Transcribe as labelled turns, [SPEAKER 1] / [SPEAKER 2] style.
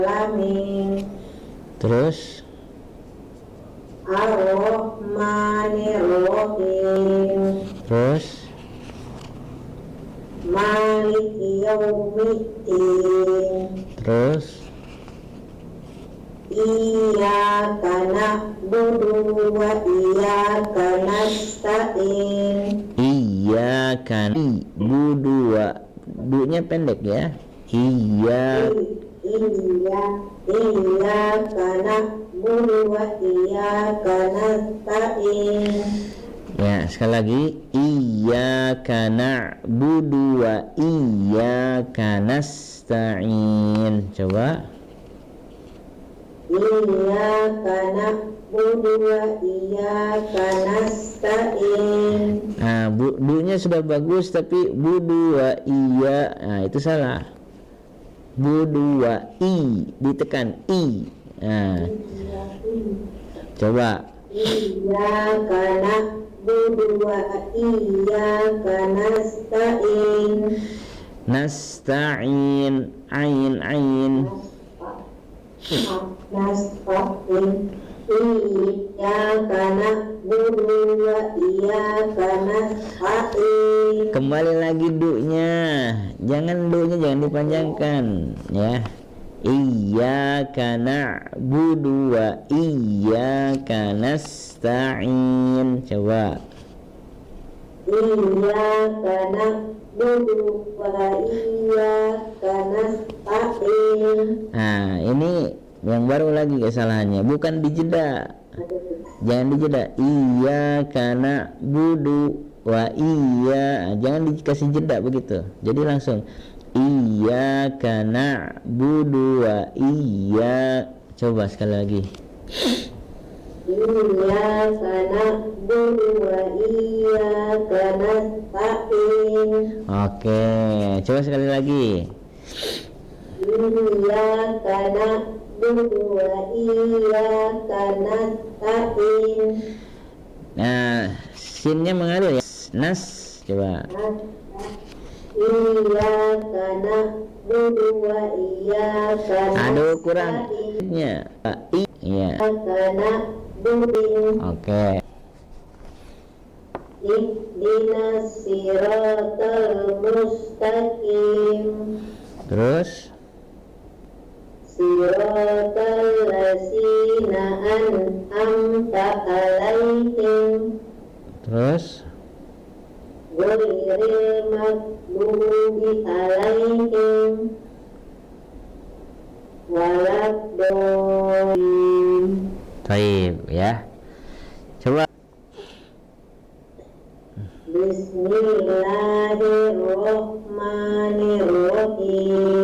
[SPEAKER 1] alamin.
[SPEAKER 2] Terus
[SPEAKER 1] Ar-Rahmanir-Rahim.
[SPEAKER 2] terus
[SPEAKER 1] Maliki yaumiddin.
[SPEAKER 2] terus
[SPEAKER 1] Iyyaka na'budu wa iyyaka nasta'in.
[SPEAKER 2] iyyaka na'budu wa du-nya pendek ya.
[SPEAKER 1] Iyyaka na'budu wa iyyaka nasta'in.
[SPEAKER 2] Ya, sekali lagi iyyaka na'budu wa iyyaka nasta'in. Coba.
[SPEAKER 1] Iyyaka na'budu wa iyyaka nasta'in.
[SPEAKER 2] Nah, du-nya sudah bagus tapi budu wa iya. Nah, itu salah. Budu wa i ditekan i. Nah, coba.
[SPEAKER 1] Iyyaka na'budu wa iyyaka nasta'in.
[SPEAKER 2] Nasta'in ain.
[SPEAKER 1] Nasta'in. Iyyaka na'budu wa iyyaka nasta'in.
[SPEAKER 2] Kembali lagi du-nya. Du-nya jangan dipanjangkan ya. Iyyaka na'budu wa iyyaka nasta'in. Coba.
[SPEAKER 1] Iyyaka na'budu wa iyyaka nasta'in.
[SPEAKER 2] Nah, ini yang baru lagi kesalahannya, bukan dijeda. Jangan dijeda. Iyyaka na'budu wa iya, jangan dikasih jeda begitu. Jadi langsung iyyaka na'budu wa iya. Coba sekali lagi.
[SPEAKER 1] Iyyaka na'budu wa iyyaka nasta'in.
[SPEAKER 2] Oke, coba sekali lagi.
[SPEAKER 1] Iyyaka na'budu wa iyyaka nasta'in.
[SPEAKER 2] Nah, sinnya mengalir ya. Nas, coba.
[SPEAKER 1] Iyyaka na'budu wa iyyaka nasta'in.
[SPEAKER 2] Aduh, kurang nya. Iya.
[SPEAKER 1] Iyyaka na'budu.
[SPEAKER 2] Oke.
[SPEAKER 1] Ihdinas siratal mustaqim.
[SPEAKER 2] Terus
[SPEAKER 1] Siratal ladzina an'amta 'alaihim
[SPEAKER 2] terus
[SPEAKER 1] ghairil maghdubi 'alaihim waladdallin.
[SPEAKER 2] Baik ya. Coba.
[SPEAKER 1] Bismillahirrahmanirrahim.